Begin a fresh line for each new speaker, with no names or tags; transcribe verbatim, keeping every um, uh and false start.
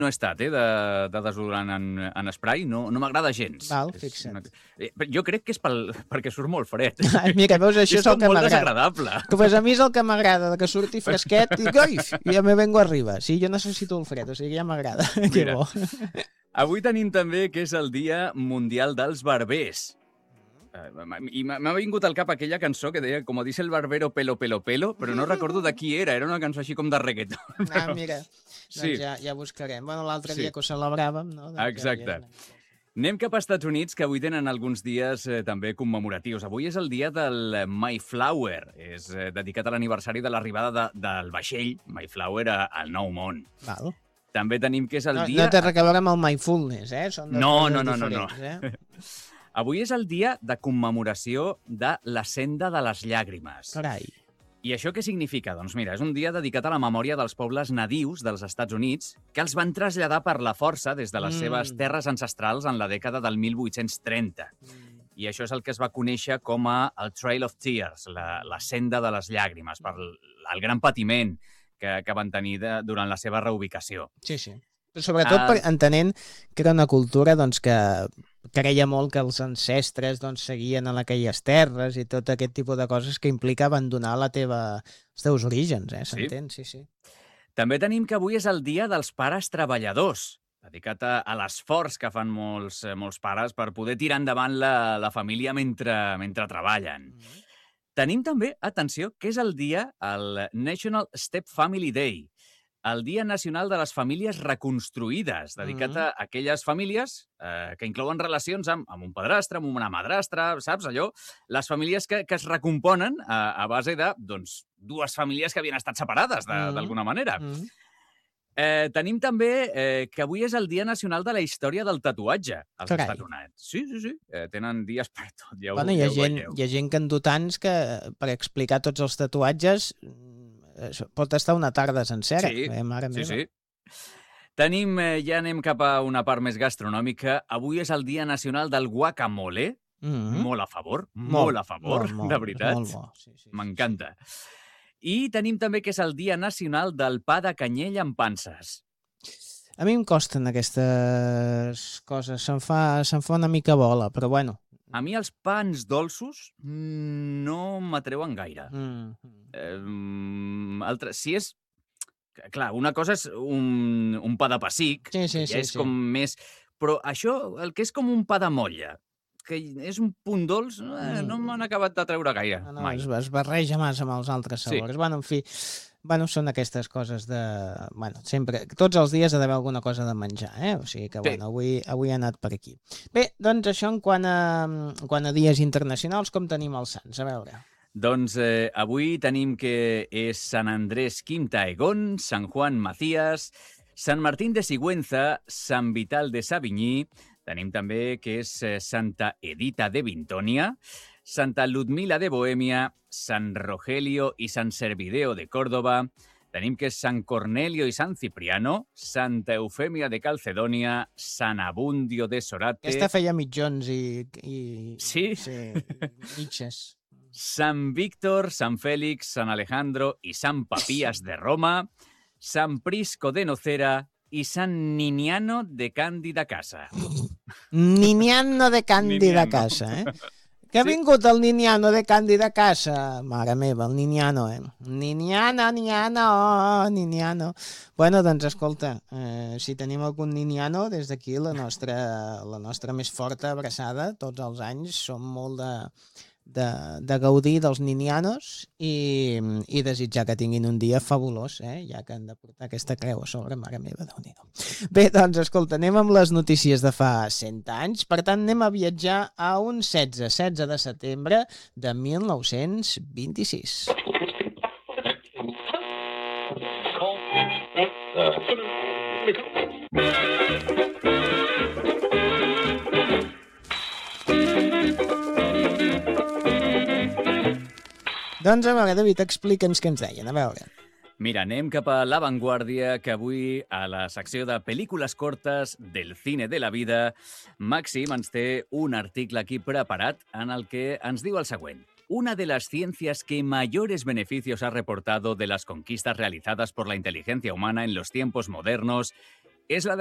no he estat, eh, de, de desodorant en, en spray, no, no m'agrada gens.
Val,
És
fixa't.
una... eh, Jo crec que és pel, perquè surt molt fred.
Ai, mira, veus, això és,
és
el
com
que
molt
m'agrada.
desagradable.
Que pues a mi és el que m'agrada, que surti fresquet i oi, ja me vengo arriba. Sí, jo necessito el fred, o sigui, ja m'agrada. Que bo.
Avui tenim també que és el Dia Mundial dels Barbers. I m'ha vingut al cap aquella cançó que deia, com dice el barbero, pelo, pelo, pelo, però no recordo de qui era, era una cançó així com de reggaeton.
Ah, mira,
sí.
doncs ja, ja buscarem. Bueno, l'altre
sí.
dia que ho celebràvem, no? Doncs
exacte.
Ja...
Anem cap als Estats Units, que avui tenen alguns dies eh, també commemoratius. Avui és el dia del Mayflower, és eh, dedicat a l'aniversari de l'arribada de, del vaixell Mayflower a, al Nou Món.
Val.
També tenim que és el
no,
dia...
No té res a veure amb el mindfulness, eh? Són
no, no, no, no, no.
Eh?
Avui és el dia de commemoració de la Senda de les Llàgrimes.
Carai.
I això què significa? Doncs mira, és un dia dedicat a la memòria dels pobles nadius dels Estats Units que els van traslladar per la força des de les mm. seves terres ancestrals en la dècada del mil vuit-cents trenta. Mm. I això és el que es va conèixer com a el Trail of Tears, la, la Senda de les Llàgrimes, per el, el gran patiment que, que van tenir de, durant la seva reubicació.
Sí, sí. Però sobretot uh... per, entenent que era una cultura doncs, que creia molt que els ancestres doncs, seguien en aquelles terres i tot aquest tipus de coses que implica abandonar la teva, els teus orígens, eh? S'entén? Sí? sí, sí.
També tenim que avui és el dia dels pares treballadors, dedicat a, a l'esforç que fan molts, molts pares per poder tirar endavant la, la família mentre, mentre treballen. Mm-hmm. Tenim també, atenció, que és el dia, el National Step Family Day, el Dia Nacional de les Famílies Reconstruïdes, dedicat mm-hmm. a aquelles famílies eh, que inclouen relacions amb, amb un padrastre, amb una madrastra, saps, allò? Les famílies que, que es recomponen a, a base de, doncs, dues famílies que havien estat separades, d'alguna mm-hmm. manera. Mm-hmm. Eh, tenim també eh, que avui és el Dia Nacional de la Història del Tatuatge als
Carai.
Estats Units. Sí, sí, sí. Eh, tenen dies per tot. Ja ho,
bueno, hi, ha
ja
gent, hi ha gent que en tants que per explicar tots els tatuatges pot estar una tarda sencera.
Sí,
eh, mare
sí,
meva.
sí. Tenim, eh, ja anem cap a una part més gastronòmica. Avui és el Dia Nacional del Guacamole. Mm-hmm. Molt a favor, molt, molt a favor,
molt, molt,
de veritat.
Molt bo. Sí, sí,
m'encanta. I tenim també que és el Dia Nacional del Pa de Canyell amb panses.
A mi em costen aquestes coses, se'm fa, se'm fa una mica bola, però bueno.
A mi els pans dolços no m'atreuen gaire.
Mm.
Eh, altre, si és... Clar, una cosa és un, un pa de pessic,
sí, sí,
que ja
sí,
és
sí.
com més... Però això, el que és com un pa de molla, que és un punt dolç, eh, no m'han acabat de treure gaire,
no, no,
mai.
Es, es barreja massa amb els altres sabors. Sí. Bueno, en fi, bueno, són aquestes coses de... Bueno, sempre, tots els dies ha d'haver alguna cosa de menjar, eh? O sigui que, sí. bueno, avui, avui he anat per aquí. Bé, doncs això en quant a, en quant a dies internacionals, com tenim els sants? A veure...
Doncs eh, avui tenim que és Sant Andrés Quintaegón, Sant Juan Macías, Sant Martín de Sigüenza, Sant Vital de Savigny, tenim també que és eh, Santa Edita de Vintònia, Santa Ludmila de Bohèmia, Sant Rogelio i Sant Servideo de Córdoba, tenim que és Sant Cornelio i Sant Cipriano, Santa Eufèmia de Calcedònia, Sant Abundio de Sorate...
Aquesta feia mitjons i... i...
Sí?
Sí, mitges.
Sant Víctor, Sant Fèlix, Sant Alejandro i Sant Papías de Roma, Sant Prisco de Nocera i Sant Niniano de Càndida Casa.
Niniano de Càndida Casa, eh? Que ha sí. vingut el Niniano de Càndida Casa? Mare meva, el Niniano, eh? Niniano, Niniano, Niniano. Bueno, doncs escolta, eh, si tenim algun Niniano, des d'aquí la nostra, la nostra més forta abraçada, tots els anys, som molt de... De, de gaudir dels ninianos i, i desitjar que tinguin un dia fabulós, eh? Ja que han de portar aquesta creu a sobre, mare meva, Déu-n'hi-do. Bé, doncs, escolta, anem amb les notícies de fa cent anys, per tant, anem a viatjar a un setze, setze de setembre de mil nou-cents vint-i-sis. Doncs a veure, David, explica'ns què ens deien, a veure.
Mira, anem cap a La Vanguardia, que avui, a la secció de pel·lícules cortes del cine de la vida, Màxim ens té un article aquí preparat en el que ens diu el següent. Una de las ciencias que mayores beneficios ha reportado de las conquistas realizadas por la inteligencia humana en los tiempos modernos és la